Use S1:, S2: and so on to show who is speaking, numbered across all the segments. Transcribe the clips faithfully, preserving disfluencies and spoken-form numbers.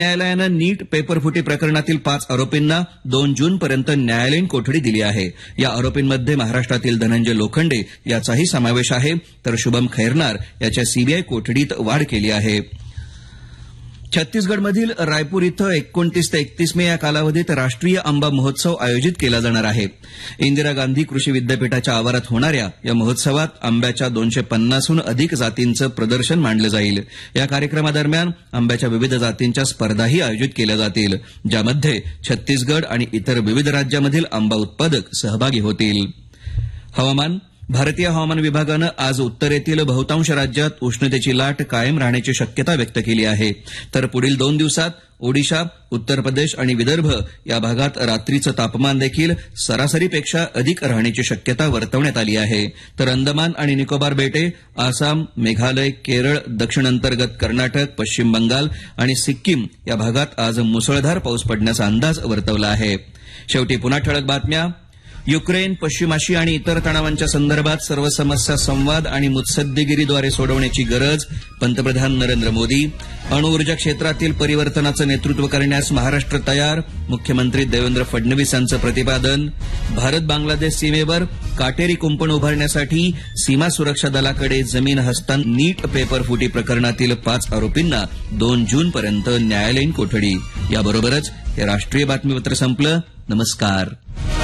S1: न्यायालयानं नीट पेपरफुटी प्रकरणातील पाच आरोपींना दोन जूनपर्यंत न्यायालयीन कोठडी दिली आहे. या आरोपींमध्ये महाराष्ट्रातील धनंजय लोखंडे याचाही समावेश आहे, तर शुभम खैरनार याच्या सीबीआय कोठडीत वाढ केली आहे. छत्तीसगडमधील रायपूर इथं एकोणतीस ते एकतीस मे या कालावधीत राष्ट्रीय आंबा महोत्सव आयोजित केला जाणार आहे. इंदिरा गांधी कृषी विद्यापीठाच्या आवारात होणाऱ्या या महोत्सवात आंब्याच्या दोनशे पन्नासहून अधिक जातींचं प्रदर्शन मांडलं जाईल. या कार्यक्रमादरम्यान आंब्याच्या विविध जातींच्या स्पर्धाही आयोजित केल्या जातील, ज्यामध्ये छत्तीसगड आणि इतर विविध राज्यामधील आंबा उत्पादक सहभागी होतील. हवामान. भारतीय हवामान विभागानं आज उत्तरेतील बहुतांश राज्यात उष्णतेची लाट कायम राहण्याची शक्यता व्यक्त केली आहे, तर पुढील दोन दिवसात ओडिशा, उत्तर प्रदेश आणि विदर्भ या भागात रात्रीचं तापमान देखील सरासरीपेक्षा अधिक राहण्याची शक्यता वर्तवण्यात आली आहे. तर अंदमान आणि निकोबार बेटे, आसाम, मेघालय, केरळ, दक्षिण अंतर्गत कर्नाटक, पश्चिम बंगाल आणि सिक्कीम या भागात आज मुसळधार पाऊस पडण्याचा अंदाज वर्तवला आहे. शेवटी पुन्हा ठळक बातम्या. युक्रेन, पश्चिम आशिया आणि इतर तणावांच्या संदर्भात सर्व समस्या संवाद आणि मुत्सद्देगिरीद्वारे सोडवण्याची गरज. पंतप्रधान नरेंद्र मोदी. अणुऊर्जा क्षेत्रातील परिवर्तनाचं नेतृत्व करण्यास महाराष्ट्र तयार. मुख्यमंत्री देवेंद्र फडणवीस यांचं प्रतिपादन. भारत बांगलादेश सीमेवर काटेरी कुंपण उभारण्यासाठी सीमा सुरक्षा दलाकडे जमीन हस्तांतर. नीट पेपरफुटी प्रकरणातील पाच आरोपींना दोन जूनपर्यंत न्यायालयीन कोठडी. याबरोबरच हे राष्ट्रीय बातमीपत्र संपलं. नमस्कार.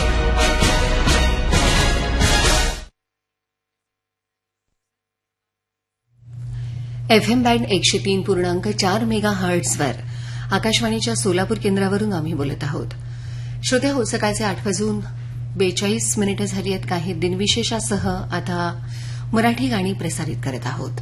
S2: एफएम बँड एकशे तीन पूर्णांक चार मेगा हर्ट्झवर आकाशवाणीच्या सोलापूर केंद्रावरून आम्ही बोलत आहोत. श्रोते हो, सकाळचे आठ वाजून बेचाळीस मिनिटं झाली आहेत. काही दिनविशेषासह आता मराठी गाणी प्रसारित करत आहोत.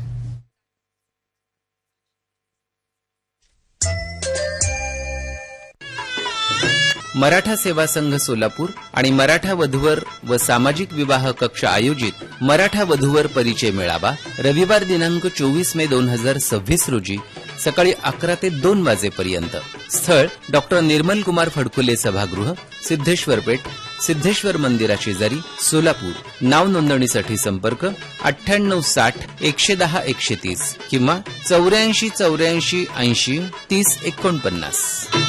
S3: मराठा सेवा संघ सोलापूर आणि मराठा वधूवर व सामाजिक विवाह कक्ष आयोजित मराठा वधूवर परिचय मेळावा रविवार दिनांक चोवीस मे दोन हजार सव्वीस रोजी सकाळी अकरा ते दोन वाजेपर्यंत. स्थळ डॉक्टर निर्मल कुमार फडकुले सभागृह, सिद्धेश्वर पेठ, सिद्धेश्वर मंदिरा शेजारी, सोलापूर. नाव नोंदणीसाठी संपर्क अठ्ठ्याण्णव साठ एकशे दहा एकशे तीस किंवा चौऱ्याऐंशी चौऱ्याऐंशी ऐंशी तीस एकोणपन्नास.